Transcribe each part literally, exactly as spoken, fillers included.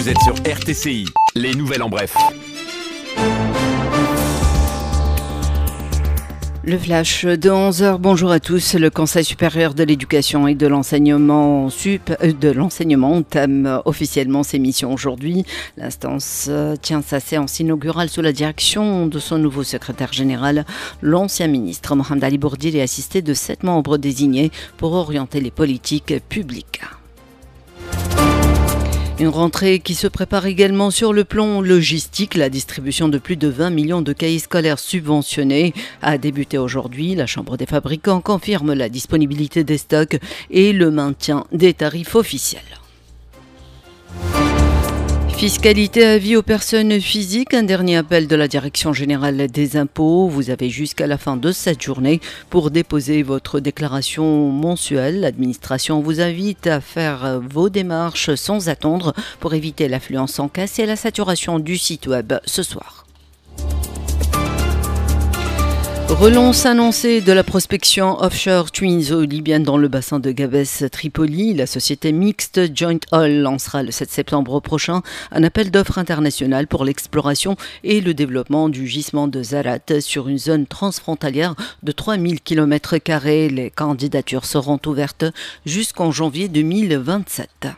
Vous êtes sur R T C I, les nouvelles en bref. Le flash de onze heures, bonjour à tous. Le Conseil supérieur de l'éducation et de l'enseignement sup, de l'enseignement entame officiellement ses missions aujourd'hui. L'instance tient sa séance inaugurale sous la direction de son nouveau secrétaire général, l'ancien ministre Mohamed Ali Bourdil, et assisté de sept membres désignés pour orienter les politiques publiques. Une rentrée qui se prépare également sur le plan logistique. La distribution de plus de vingt millions de cahiers scolaires subventionnés a débuté aujourd'hui. La Chambre des fabricants confirme la disponibilité des stocks et le maintien des tarifs officiels. Fiscalité à vie aux personnes physiques, un dernier appel de la Direction générale des impôts. Vous avez jusqu'à la fin de cette journée pour déposer votre déclaration mensuelle. L'administration vous invite à faire vos démarches sans attendre pour éviter l'affluence en caisse et la saturation du site web ce soir. Relance annoncée de la prospection offshore tuniso-libyenne dans le bassin de Gabès-Tripoli. La société mixte Joint Oil lancera le sept septembre prochain un appel d'offres international pour l'exploration et le développement du gisement de Zarat sur une zone transfrontalière de trois mille kilomètres carrés. Les candidatures seront ouvertes jusqu'en janvier deux mille vingt-sept.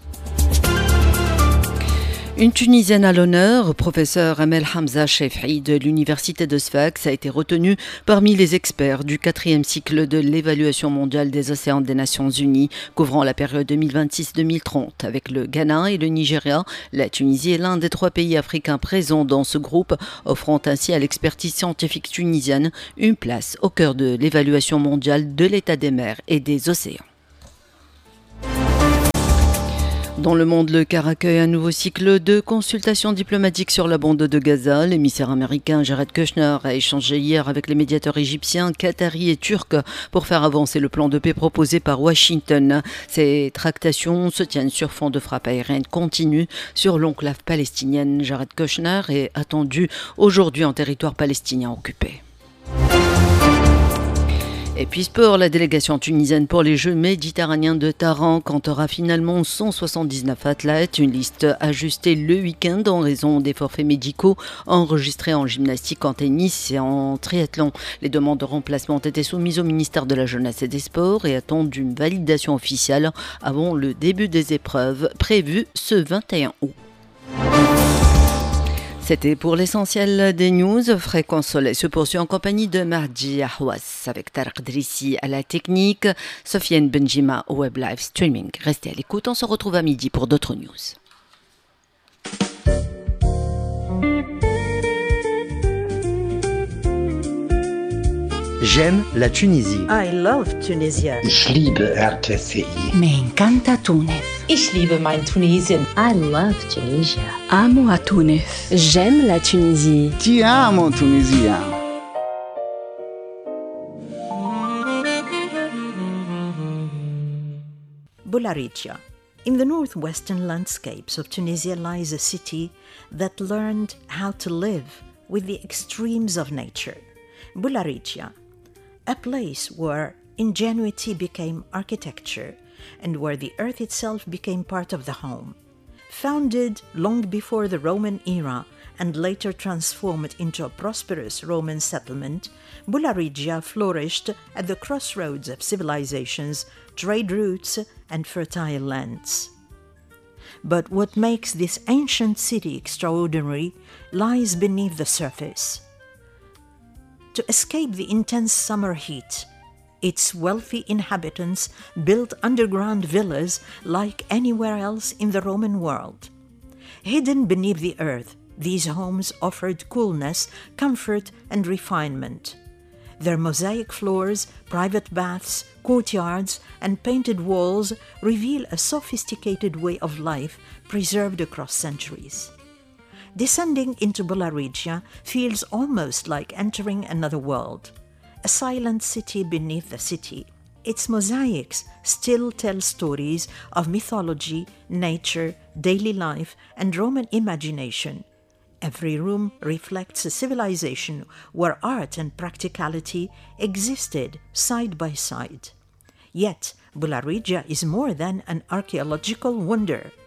Une Tunisienne à l'honneur, professeur Amel Hamza Chefri de l'université de Sfax, a été retenue parmi les experts du quatrième cycle de l'évaluation mondiale des océans des Nations Unies, couvrant la période deux mille vingt-six deux mille trente. Avec le Ghana et le Nigeria, la Tunisie est l'un des trois pays africains présents dans ce groupe, offrant ainsi à l'expertise scientifique tunisienne une place au cœur de l'évaluation mondiale de l'état des mers et des océans. Dans le monde, le Caire accueille un nouveau cycle de consultations diplomatiques sur la bande de Gaza. L'émissaire américain Jared Kushner a échangé hier avec les médiateurs égyptiens, qataris et turcs pour faire avancer le plan de paix proposé par Washington. Ces tractations se tiennent sur fond de frappes aériennes continues sur l'enclave palestinienne. Jared Kushner est attendu aujourd'hui en territoire palestinien occupé. Et puis sport, la délégation tunisienne pour les Jeux méditerranéens de Taran comptera finalement cent soixante-dix-neuf athlètes, une liste ajustée le week-end en raison des forfaits médicaux enregistrés en gymnastique, en tennis et en triathlon. Les demandes de remplacement ont été soumises au ministère de la Jeunesse et des Sports et attendent une validation officielle avant le début des épreuves prévues ce vingt et un août. C'était pour l'essentiel des news. Fréquence Soleil se poursuit en compagnie de Mahdi Ahwas avec Tarek Drissi à la technique, Sofiane Benjima au web live streaming. Restez à l'écoute, on se retrouve à midi pour d'autres news. J'aime la Tunisie. I love Tunisia. Ich liebe R T C I. Me encanta Túnez. Ich liebe mein Tunesien. I love Tunisia. Amo a Túnez. J'aime la Tunisie. Ti amo Tunisia. Boularigia. In the northwestern landscapes of Tunisia lies a city that learned how to live with the extremes of nature. Boularigia, a place where ingenuity became architecture and where the earth itself became part of the home. Founded long before the Roman era and later transformed into a prosperous Roman settlement, Boularigia flourished at the crossroads of civilizations, trade routes, and fertile lands. But what makes this ancient city extraordinary lies beneath the surface. To escape the intense summer heat, its wealthy inhabitants built underground villas like anywhere else in the Roman world. Hidden beneath the earth, these homes offered coolness, comfort, and refinement. Their mosaic floors, private baths, courtyards, and painted walls reveal a sophisticated way of life preserved across centuries. Descending into Boularigia feels almost like entering another world, a silent city beneath the city. Its mosaics still tell stories of mythology, nature, daily life, and Roman imagination. Every room reflects a civilization where art and practicality existed side by side. Yet, Boularigia is more than an archaeological wonder.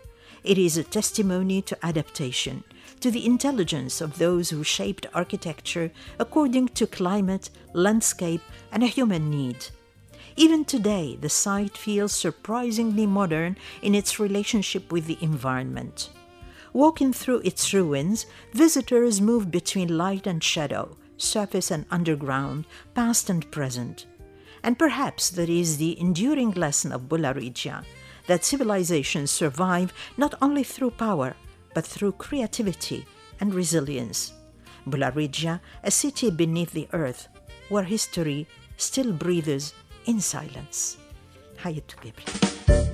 It is a testimony to adaptation, to the intelligence of those who shaped architecture according to climate, landscape, and a human need. Even today, the site feels surprisingly modern in its relationship with the environment. Walking through its ruins, visitors move between light and shadow, surface and underground, past and present. And perhaps that is the enduring lesson of Bulla Regia, that civilizations survive not only through power, but through creativity and resilience. Bulla Regia, a city beneath the earth, where history still breathes in silence. Hayatou Gabriel.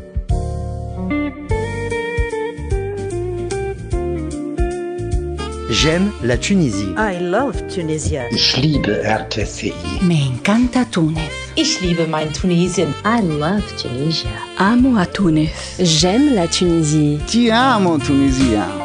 J'aime la Tunisie. I love Tunisia. Ich liebe R T C I. Me encanta Túnez. Ich liebe mein Tunesien. I love Tunisia. Amo a Túnez. J'aime la Tunisie. Ti amo Tunisia.